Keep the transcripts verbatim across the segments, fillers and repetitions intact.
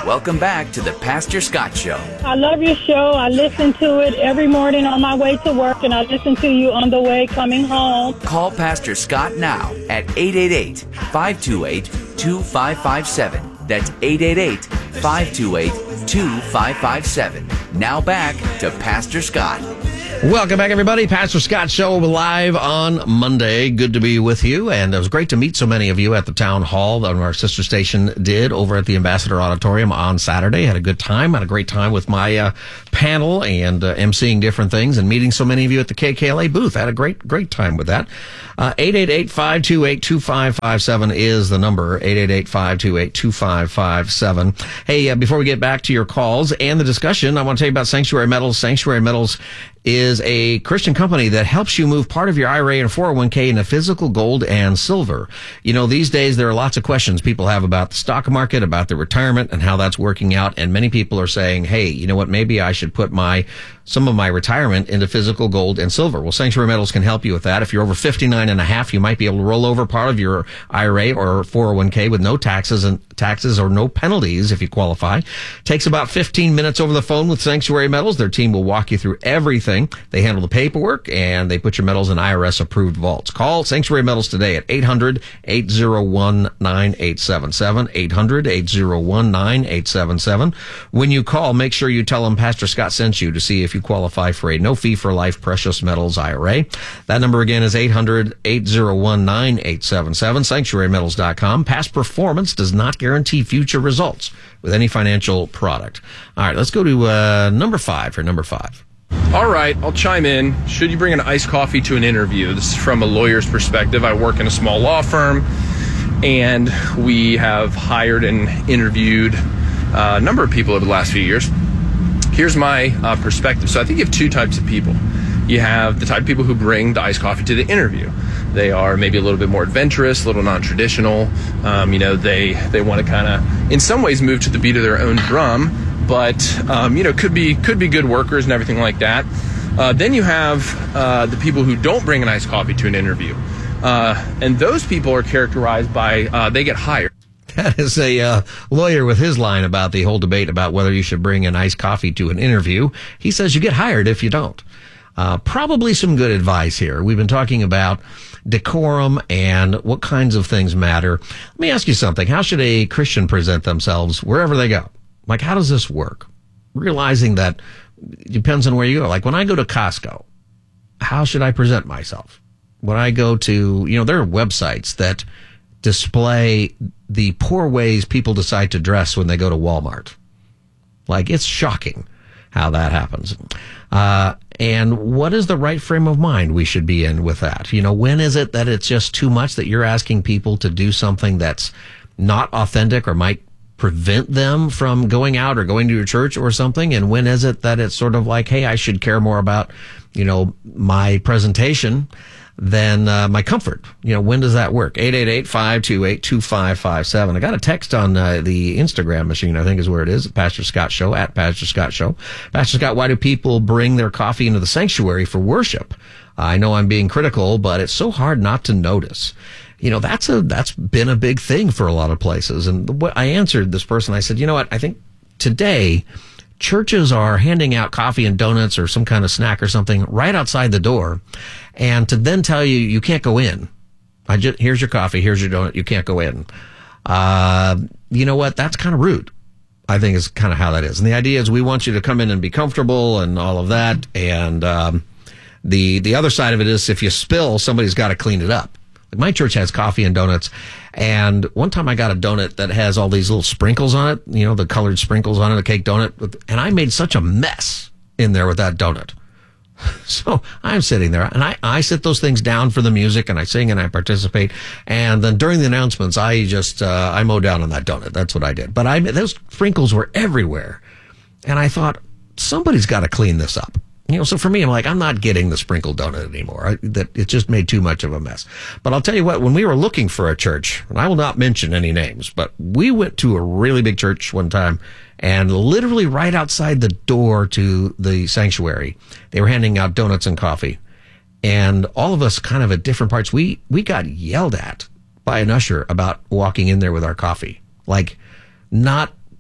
Welcome back to the Pastor Scott Show. I love your show. I listen to it every morning on my way to work, and I listen to you on the way coming home. Call Pastor Scott now at eight eight eight, five two eight, two five five seven. That's eight eight eight, five two eight, two five five seven. Now back to Pastor Scott. Welcome back, everybody. Pastor Scott Show live on Monday. Good to be with you. And it was great to meet so many of you at the town hall that our sister station did over at the Ambassador Auditorium on Saturday. Had a good time. Had a great time with my uh, panel and uh, emceeing different things and meeting so many of you at the K K L A booth. Had a great, great time with that. Uh, eight eight eight, five two eight, two five five seven is the number. eight eight eight, five two eight, two five five seven. Hey, uh, before we get back to your calls and the discussion, I want to tell you about Sanctuary Metals. Sanctuary Metals is a Christian company that helps you move part of your I R A and four oh one k into physical gold and silver. You know, these days there are lots of questions people have about the stock market, about their retirement and how that's working out. And many people are saying, hey, you know what, maybe I should put my some of my retirement into physical gold and silver. Well, Sanctuary Metals can help you with that. If you're over fifty-nine and a half, you might be able to roll over part of your I R A or four oh one k with no taxes and taxes or no penalties if you qualify. Takes about fifteen minutes over the phone with Sanctuary Metals. Their team will walk you through everything. They handle the paperwork and they put your metals in I R S approved vaults. Call Sanctuary Metals today at eight hundred, eight oh one, nine eight seven seven, eight hundred, eight oh one, nine eight seven seven. When you call, make sure you tell them Pastor Scott sent you to see if you qualify for a no fee for life precious metals I R A. That number again is eight hundred, eight oh one, nine eight seven seven, sanctuary metals dot com. Past performance does not guarantee future results with any financial product. All right, let's go to uh, number five for number five. All right, I'll chime in. Should you bring an iced coffee to an interview? This is from a lawyer's perspective. I work in a small law firm, and we have hired and interviewed a number of people over the last few years. Here's my uh, perspective. So I think you have two types of people. You have the type of people who bring the iced coffee to the interview. They are maybe a little bit more adventurous, a little non-traditional. Um, you know, they, they want to kind of, in some ways, move to the beat of their own drum, but, um, you know, could be could be good workers and everything like that. Uh, then you have uh, the people who don't bring an iced coffee to an interview. Uh, and those people are characterized by, uh, they get hired. That is a uh, lawyer with his line about the whole debate about whether you should bring an iced coffee to an interview. He says you get hired if you don't. Uh, probably some good advice here. We've been talking about decorum and what kinds of things matter. Let me ask you something. How should a Christian present themselves wherever they go? Like, how does this work? Realizing that it depends on where you go. Like, when I go to Costco, how should I present myself? When I go to, you know, there are websites that display the poor ways people decide to dress when they go to Walmart. Like, it's shocking how that happens. Uh, and what is the right frame of mind we should be in with that? You know, when is it that it's just too much that you're asking people to do something that's not authentic or might prevent them from going out or going to your church or something? And when is it that it's sort of like, hey, I should care more about, you know, my presentation than uh, my comfort? You know, when does that work? eight eight eight, five two eight, two five five seven. I got a text on uh, the Instagram machine, I think is where it is, Pastor Scott Show, at Pastor Scott Show. Pastor Scott, why do people bring their coffee into the sanctuary for worship? I know I'm being critical, but it's so hard not to notice. You know, that's a that's been a big thing for a lot of places. And what I answered this person, I said, you know what, I think today churches are handing out coffee and donuts or some kind of snack or something right outside the door, and to then tell you you can't go in. I just here's your coffee, here's your donut, you can't go in. Uh, you know what? That's kind of rude. I think is kind of how that is. And the idea is we want you to come in and be comfortable and all of that. And um, the the other side of it is if you spill, somebody's got to clean it up. Like my church has coffee and donuts, and one time I got a donut that has all these little sprinkles on it, you know, the colored sprinkles on it, a cake donut, and I made such a mess in there with that donut. So I'm sitting there, and I, I sit those things down for the music, and I sing and I participate, and then during the announcements, I just, uh, I mow down on that donut. That's what I did. But I, those sprinkles were everywhere, and I thought, somebody's got to clean this up. You know, so for me, I'm like, I'm not getting the sprinkled donut anymore. I, that it just made too much of a mess. But I'll tell you what, when we were looking for a church, and I will not mention any names, but we went to a really big church one time, and literally right outside the door to the sanctuary, they were handing out donuts and coffee. And all of us kind of at different parts, we, we got yelled at by an usher about walking in there with our coffee. Like, not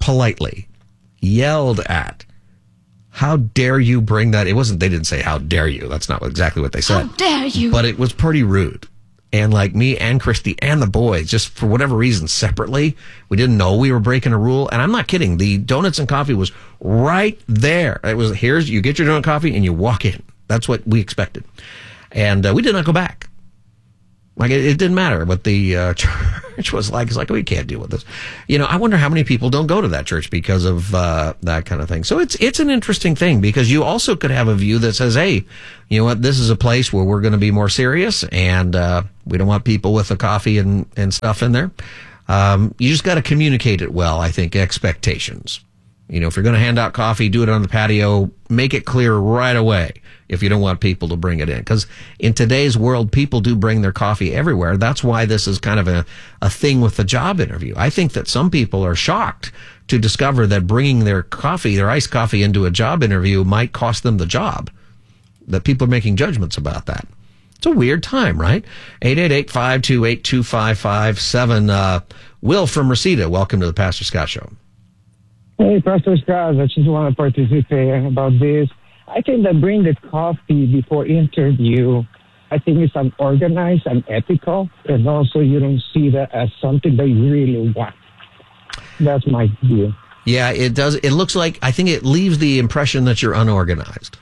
politely yelled at. How dare you bring that? It wasn't, they didn't say, how dare you? That's not exactly what they said. How dare you? But it was pretty rude. And like me and Christy and the boys, just for whatever reason, separately, we didn't know we were breaking a rule. And I'm not kidding. The donuts and coffee was right there. It was, here's, you get your donut coffee and you walk in. That's what we expected. And uh, we did not go back. Like, it, it didn't matter what the uh, church was like. It's like, we can't deal with this. You know, I wonder how many people don't go to that church because of uh, that kind of thing. So it's it's an interesting thing, because you also could have a view that says, hey, you know what, this is a place where we're going to be more serious, and uh, we don't want people with the coffee and, and stuff in there. Um, you just got to communicate it well, I think, expectations. You know, if you're going to hand out coffee, do it on the patio, make it clear right away if you don't want people to bring it in. Because in today's world, people do bring their coffee everywhere. That's why this is kind of a, a thing with the job interview. I think that some people are shocked to discover that bringing their coffee, their iced coffee, into a job interview might cost them the job, that people are making judgments about that. It's a weird time, right? eight eight eight, five two eight, two five five seven. Uh, Will from Reseda, welcome to the Pastor Scott Show. Hey, Pastor Scott, I just want to participate about this. I think that bring the coffee before interview, I think it's unorganized and ethical, and also you don't see that as something that you really want. That's my view. Yeah, it does. It looks like, I think it leaves the impression that you're unorganized.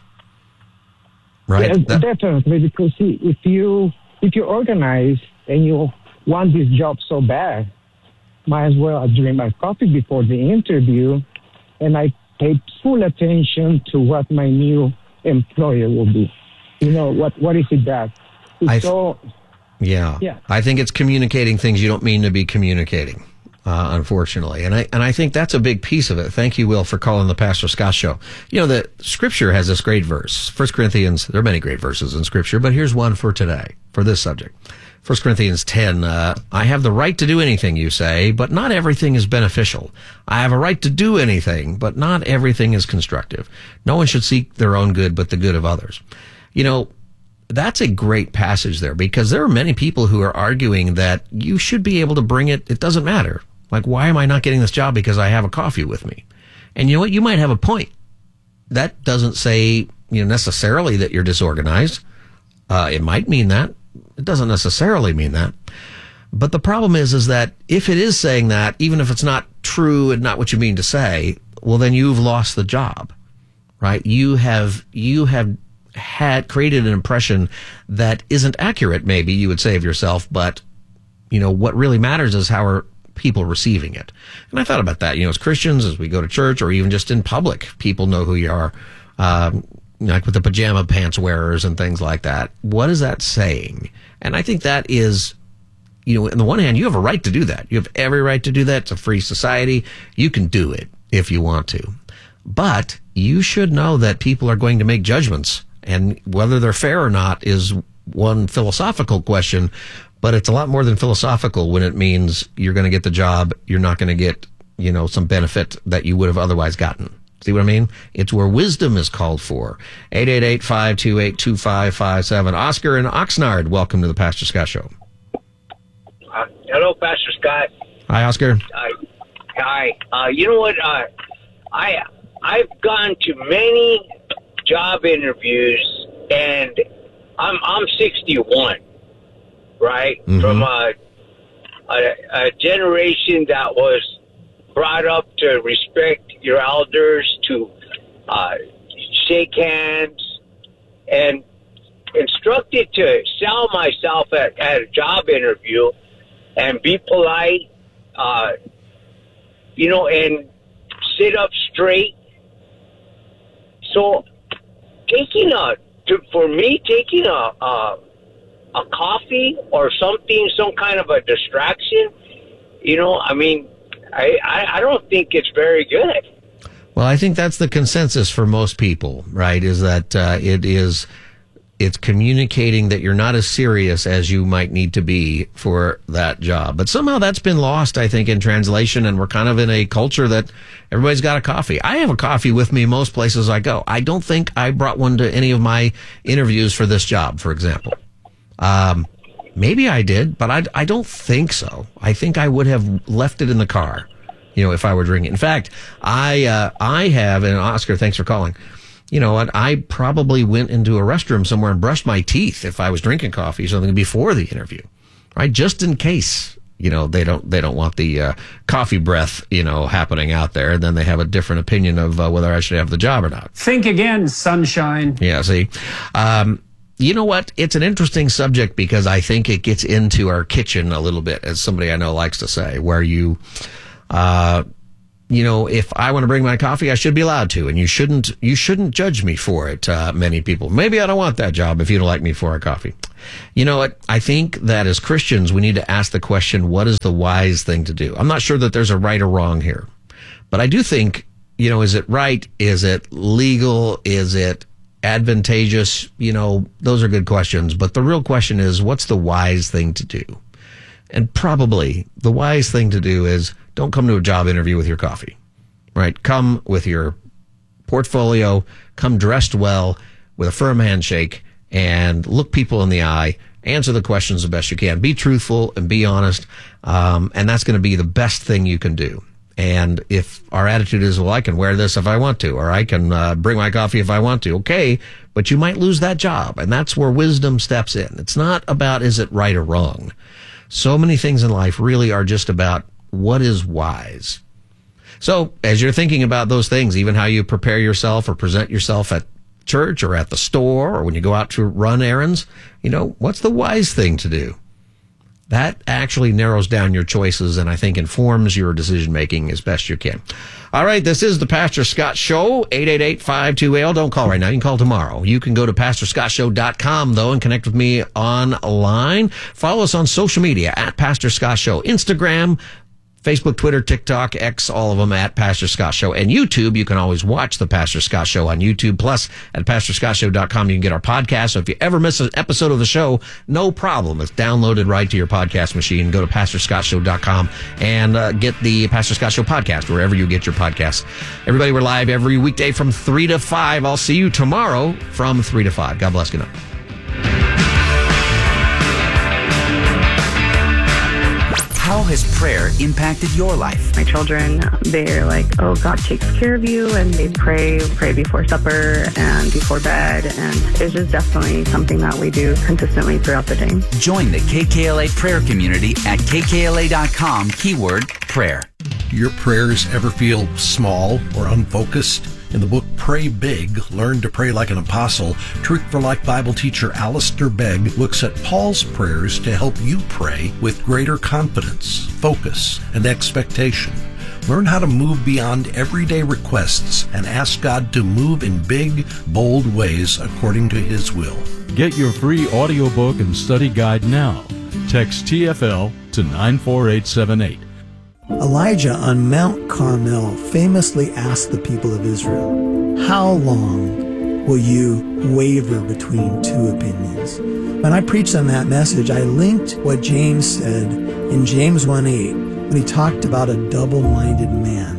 Right? Yeah, that- definitely, because see, if you if you're organized and you want this job so bad, might as well I drink my coffee before the interview, and I pay full attention to what my new employer will be. You know, what what is it that? It's I th- so, yeah. yeah. I think it's communicating things you don't mean to be communicating, uh, unfortunately. And I and I think that's a big piece of it. Thank you, Will, for calling the Pastor Scott Show. You know, the Scripture has this great verse. First Corinthians, there are many great verses in Scripture, but here's one for today, for this subject. First Corinthians ten, uh, I have the right to do anything, you say, but not everything is beneficial. I have a right to do anything, but not everything is constructive. No one should seek their own good, but the good of others. You know, that's a great passage there, because there are many people who are arguing that you should be able to bring it. It doesn't matter. Like, why am I not getting this job because I have a coffee with me? And you know what? You might have a point. That doesn't say, you know, necessarily that you're disorganized. Uh, it might mean that. It doesn't necessarily mean that. But the problem is, is that if it is saying that, even if it's not true and not what you mean to say, well, then you've lost the job, right? You have, you have had created an impression that isn't accurate, maybe you would say of yourself, but, you know, what really matters is how are people receiving it. And I thought about that, you know, as Christians, as we go to church, or even just in public, people know who you are. Um, like with the pajama pants wearers and things like that. What is that saying? And I think that is, you know, on the one hand, you have a right to do that. You have every right to do that. It's a free society. You can do it if you want to. But you should know that people are going to make judgments, and whether they're fair or not is one philosophical question, but it's a lot more than philosophical when it means you're going to get the job, you're not going to get, you know, some benefit that you would have otherwise gotten. See what I mean? It's where wisdom is called for. eight eight eight, five two eight, two five five seven. Oscar in Oxnard, welcome to the Pastor Scott Show. Uh, hello, Pastor Scott. Hi, Oscar. Uh, hi. Uh, you know what? Uh, I, I've gone to many job interviews, and I'm I'm sixty-one, right? Mm-hmm. From a, a, a generation that was brought up to respect your elders, to uh, shake hands, and instructed to sell myself at, at a job interview and be polite, uh, you know, and sit up straight. So taking a, to, for me, taking a, a, a coffee or something, some kind of a distraction, you know, I mean, I, I, I don't think it's very good. Well, I think that's the consensus for most people, right? Is that uh, it is, it's communicating that you're not as serious as you might need to be for that job. But somehow that's been lost, I think, in translation, and we're kind of in a culture that everybody's got a coffee. I have a coffee with me most places I go. I don't think I brought one to any of my interviews for this job, for example. Um, maybe I did, but I, I don't think so. I think I would have left it in the car. You know, if I were drinking. In fact, I uh, I have, and Oscar, thanks for calling. You know what? I probably went into a restroom somewhere and brushed my teeth if I was drinking coffee or something before the interview, right? Just in case, you know, they don't they don't want the uh, coffee breath, you know, happening out there. And then they have a different opinion of uh, whether I should have the job or not. Think again, sunshine. Yeah, see. Um, you know what? It's an interesting subject because I think it gets into our kitchen a little bit, as somebody I know likes to say, where you... Uh, you know, if I want to bring my coffee, I should be allowed to, and you shouldn't, you shouldn't judge me for it. Uh, many people, maybe I don't want that job if you don't like me for a coffee. You know what? I think that as Christians, we need to ask the question, what is the wise thing to do? I'm not sure that there's a right or wrong here, but I do think, you know, is it right? Is it legal? Is it advantageous? You know, those are good questions, but the real question is, what's the wise thing to do? And probably the wise thing to do is don't come to a job interview with your coffee, right? Come with your portfolio, come dressed well with a firm handshake and look people in the eye, answer the questions the best you can. Be truthful and be honest. Um, and that's going to be the best thing you can do. And if our attitude is, well, I can wear this if I want to, or I can uh, bring my coffee if I want to, okay, but you might lose that job. And that's where wisdom steps in. It's not about, is it right or wrong? So many things in life really are just about what is wise. So as you're thinking about those things, even how you prepare yourself or present yourself at church or at the store or when you go out to run errands, you know, what's the wise thing to do? That actually narrows down your choices and I think informs your decision making as best you can. All right, this is the Pastor Scott Show, eight eight eight, five two eight. Don't call right now. You can call tomorrow. You can go to pastor scott show dot com, though, and connect with me online. Follow us on social media at Pastor Scott Show. Instagram, Facebook, Twitter, TikTok, X, all of them at Pastor Scott Show. And YouTube, you can always watch the Pastor Scott Show on YouTube. Plus, at pastor scott show dot com, you can get our podcast. So if you ever miss an episode of the show, no problem. It's downloaded right to your podcast machine. Go to pastor scott show dot com and uh, get the Pastor Scott Show podcast wherever you get your podcasts. Everybody, we're live every weekday from three to five. I'll see you tomorrow from three to five. God bless. Good night. How has prayer impacted your life? My children, they're like, oh, God takes care of you, and they pray, pray before supper and before bed, and it's just definitely something that we do consistently throughout the day. Join the K K L A prayer community at k k l a dot com, keyword prayer. Do your prayers ever feel small or unfocused? In the book Pray Big, Learn to Pray Like an Apostle, Truth for Life Bible teacher Alistair Begg looks at Paul's prayers to help you pray with greater confidence, focus, and expectation. Learn how to move beyond everyday requests and ask God to move in big, bold ways according to His will. Get your free audiobook and study guide now. Text T F L to nine four eight seven eight. Elijah on Mount Carmel famously asked the people of Israel, how long will you waver between two opinions? When I preached on that message, I linked what James said in James one eight when he talked about a double-minded man,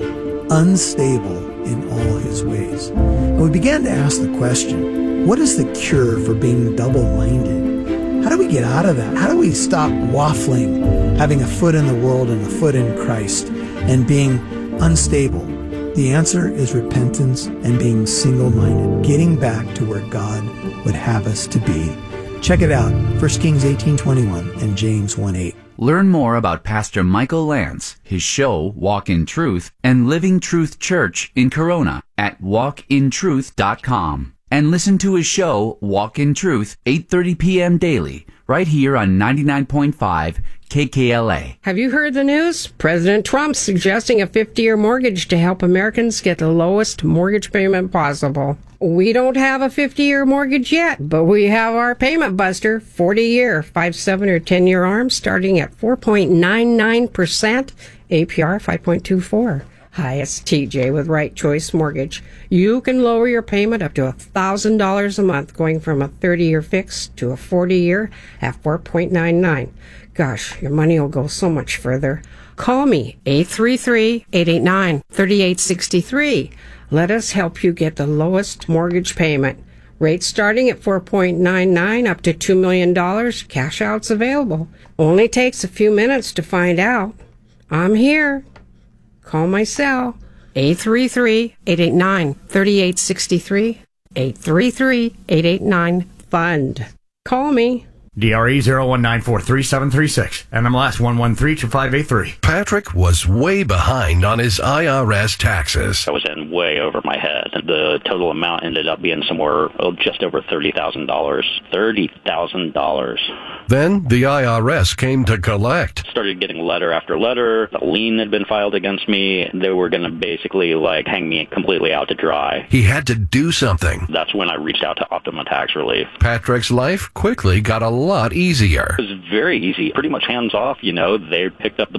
unstable in all his ways. And we began to ask the question, what is the cure for being double-minded? How do we get out of that? How do we stop waffling, having a foot in the world and a foot in Christ, and being unstable? The answer is repentance and being single-minded, getting back to where God would have us to be. Check it out, First Kings eighteen twenty-one and James one eight. Learn more about Pastor Michael Lance, his show, Walk in Truth, and Living Truth Church in Corona at walk in truth dot com. And listen to his show, Walk in Truth, eight thirty p.m. daily, right here on ninety-nine point five K K L A. Have you heard the news? President Trump's suggesting a fifty-year mortgage to help Americans get the lowest mortgage payment possible. We don't have a fifty-year mortgage yet, but we have our payment buster, forty-year, five, seven, or ten-year arms, starting at four point nine nine percent, A P R five point two four. Hi, it's T J with Right Choice Mortgage. You can lower your payment up to one thousand dollars a month, going from a thirty-year fix to a forty-year at four point nine nine. Gosh, your money will go so much further. Call me, eight three three, eight eight nine, three eight six three. Let us help you get the lowest mortgage payment. Rates starting at four point nine nine up to two million dollars. Cash outs available. Only takes a few minutes to find out. I'm here. Call my cell, eight three three, eight eight nine, three eight six three, eight three three, eight eight nine, FUND. Call me. D R E zero one nine four three seven three six. N M L S one one three two five eight three. Patrick was way behind on his I R S taxes. I was in way over my head. The total amount ended up being somewhere oh, just over thirty thousand dollars. thirty thousand dollars. Then the I R S came to collect. Started getting letter after letter. A lien had been filed against me. They were going to basically like hang me completely out to dry. He had to do something. That's when I reached out to Optima Tax Relief. Patrick's life quickly got a lot easier. It was very easy, pretty much hands off. You know, they picked up the